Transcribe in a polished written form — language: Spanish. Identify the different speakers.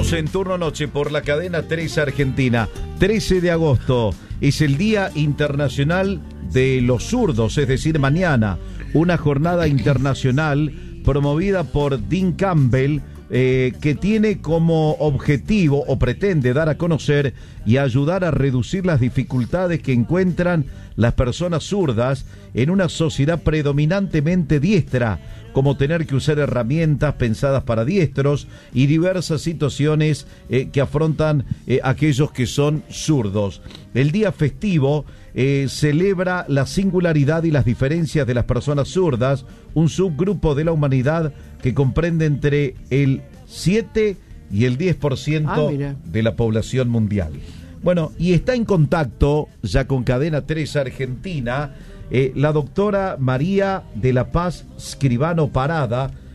Speaker 1: Estamos en Turno Noche por la cadena 3 Argentina. 13 de agosto es el Día Internacional de los Zurdos, es decir, mañana. Una jornada internacional promovida por Dean Campbell, que tiene como objetivo o pretende dar a conocer y ayudar a reducir las dificultades que encuentran las personas zurdas en una sociedad predominantemente diestra, como tener que usar herramientas pensadas para diestros y diversas situaciones que afrontan aquellos que son zurdos. El día festivo celebra la singularidad y las diferencias de las personas zurdas, un subgrupo de la humanidad que comprende entre el 7 y el 10% de la población mundial. Bueno, y está en contacto ya con Cadena 3 Argentina la doctora María de la Paz Scribano Parada,